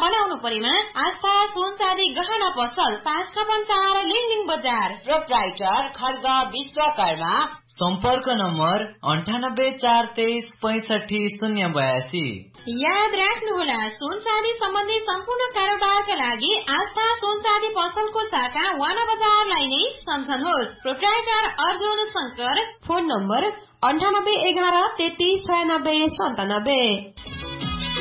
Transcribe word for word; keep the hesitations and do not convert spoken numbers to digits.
बनाउनु परेमा आस्था सोन चाँदी गहना पसल पाँच खपन चार लिङलिङ बजार। प्रोप्राइटर खड्ग विश्वकर्मा। सम्पर्क नम्बर अन्ठानब्बे चार तेइस पैसठी शून्य बयासी। याद राख्नुहोला, सोन चाँदी सम्बन्धी सम्पूर्ण कारोबारका लागि आस्था सोन चाँदी पसलको शाखा वाना बजारलाई नै सम्झनुहोस्। Proprietor Arjun Shankar. Phone number अन्ठानब्बे एघार तेत्तिस छयानब्बे सन्तानब्बे।